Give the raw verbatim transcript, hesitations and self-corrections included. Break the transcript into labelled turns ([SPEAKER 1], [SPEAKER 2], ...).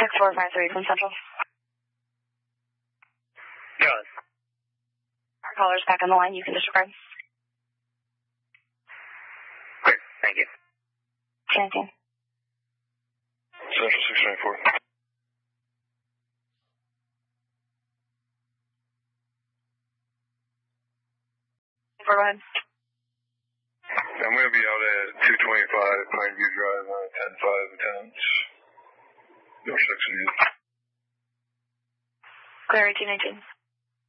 [SPEAKER 1] six four five three from Central.
[SPEAKER 2] Done.
[SPEAKER 1] Our caller's back on the line. You can disregard.
[SPEAKER 2] Great, thank you.
[SPEAKER 1] Thank you.
[SPEAKER 3] Central six nine four.
[SPEAKER 1] Go ahead.
[SPEAKER 3] I'm going to be out at two twenty-five Pine View Drive on ten five attendance. No section yet.
[SPEAKER 1] Clear eighteen eighteen.